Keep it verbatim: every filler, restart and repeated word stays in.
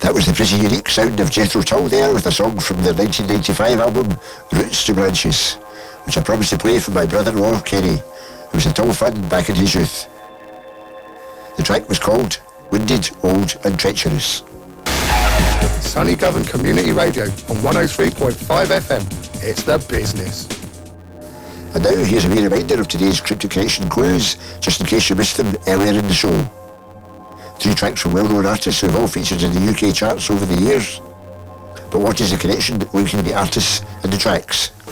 That was the pretty unique sound of Jethro Tull there with a song from their nineteen ninety-five album Roots to Branches, which I promised to play for my brother-in-law Kenny, who was a Tull fan back in his youth. The track was called Winded, Old and Treacherous. Sunny Govan Community Radio on one oh three point five F M. It's the business. And now here's a wee reminder of today's Cryptic Connection clues, just in case you missed them earlier in the show. Three tracks from well-known artists who have all featured in the U K charts over the years. But what is the connection linking the artists and the tracks?